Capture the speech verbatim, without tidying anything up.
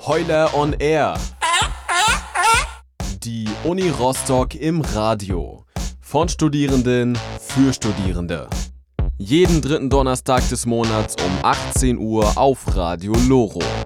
Heuler on Air. Die Uni Rostock im Radio. Von Studierenden für Studierende. Jeden dritten Donnerstag des Monats um achtzehn Uhr auf Radio Loro.